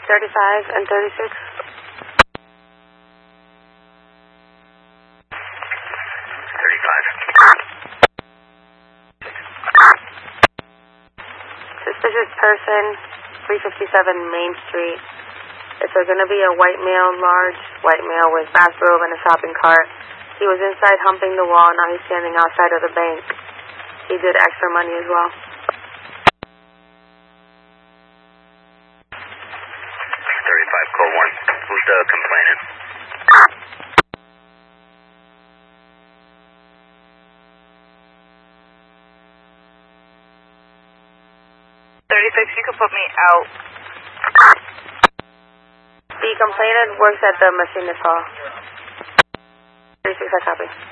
35 and 36. 35. Suspicious person, 357 Main Street. It's going to be a white male, large white male with bathrobe and a shopping cart. He was inside humping the wall. Now he's standing outside of the bank. He did extra money as well. 35, call 1. Who's the complainant? 36, you can put me out. The complainant works at the machinist hall. 36, I copy.